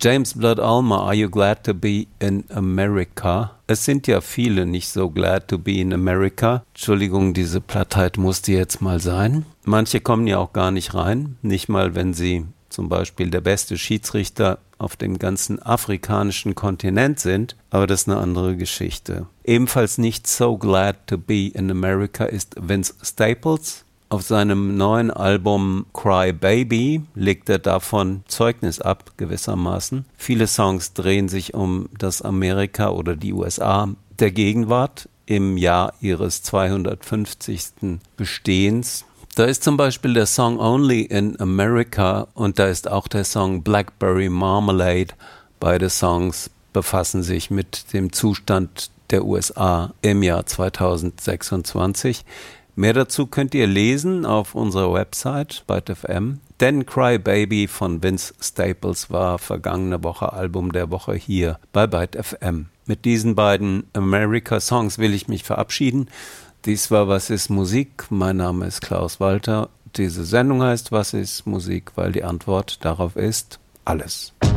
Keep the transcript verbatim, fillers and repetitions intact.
James Blood Ulmer, Are You Glad to Be in America? Es sind ja viele nicht so glad to be in America. Entschuldigung, diese Plattheit musste jetzt mal sein. Manche kommen ja auch gar nicht rein, nicht mal wenn sie zum Beispiel der beste Schiedsrichter auf dem ganzen afrikanischen Kontinent sind, aber das ist eine andere Geschichte. Ebenfalls nicht so glad to be in America ist Vince Staples. Auf seinem neuen Album Cry Baby legt er davon Zeugnis ab, gewissermaßen. Viele Songs drehen sich um das Amerika oder die U S A der Gegenwart im Jahr ihres zweihundertfünfzigsten Bestehens. Da ist zum Beispiel der Song Only in America und da ist auch der Song Blackberry Marmalade. Beide Songs befassen sich mit dem Zustand der U S A im Jahr zweitausendsechsundzwanzig. Mehr dazu könnt ihr lesen auf unserer Website Byte F M. Denn Cry Baby von Vince Staples war vergangene Woche Album der Woche hier bei Byte F M. Mit diesen beiden America-Songs will ich mich verabschieden. Dies war Was ist Musik? Mein Name ist Klaus Walter. Diese Sendung heißt Was ist Musik? Weil die Antwort darauf ist alles.